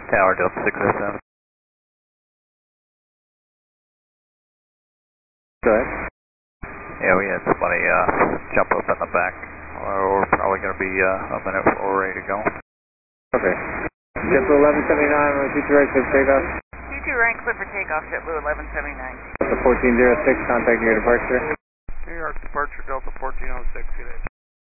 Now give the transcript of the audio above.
Tower Delta 607. Go ahead. Yeah, we had somebody jump up in the back. We're probably going to be a minute before we're ready to go. Okay. JetBlue 1179, T2 right for takeoff. T2 right clear for takeoff, JetBlue 1179. Delta 1406, contacting your departure. New York departure, Delta 1406, good day.